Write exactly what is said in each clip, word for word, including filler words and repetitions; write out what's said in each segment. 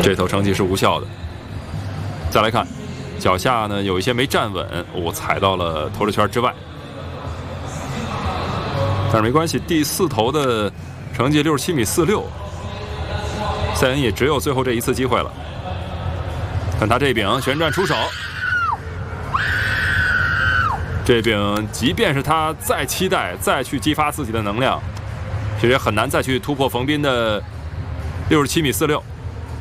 这头成绩是无效的。再来看，脚下呢有一些没站稳，我、哦、踩到了投掷圈之外。但是没关系，第四投的成绩六十七米四六，塞恩也只有最后这一次机会了。看他这柄旋转出手，这柄即便是他再期待再去激发自己的能量，其实也很难再去突破冯彬的六十七米四六。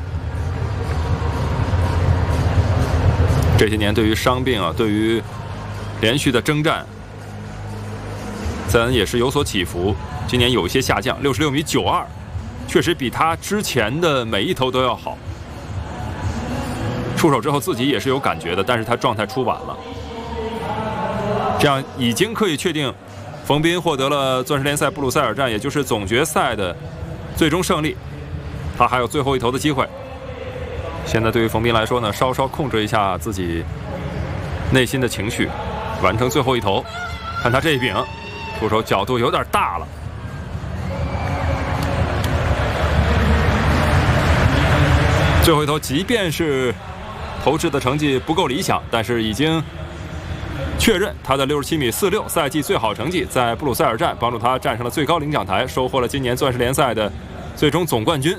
这些年对于伤病啊，对于连续的征战，塞恩也是有所起伏。今年有一些下降，六十六米九二，确实比他之前的每一投都要好。出手之后自己也是有感觉的，但是他状态出晚了。这样已经可以确定，冯彬获得了钻石联赛布鲁塞尔站，也就是总决赛的最终胜利。他还有最后一投的机会。现在对于冯彬来说呢，稍稍控制一下自己内心的情绪，完成最后一投。看他这一柄，出手角度有点大了。最后一投，即便是投掷的成绩不够理想，但是已经确认他的六十七米四六赛季最好成绩，在布鲁塞尔站帮助他站上了最高领奖台，收获了今年钻石联赛的最终总冠军。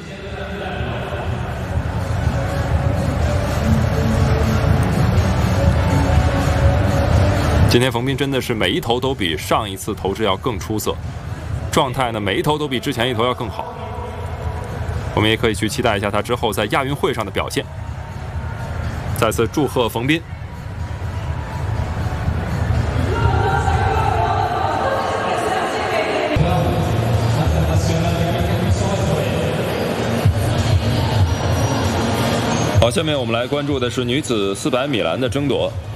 今天冯彬真的是每一投都比上一次投掷要更出色，状态呢每一投都比之前一投要更好。我们也可以去期待一下他之后在亚运会上的表现。再次祝贺冯彬。好，下面我们来关注的是女子四百米栏的争夺。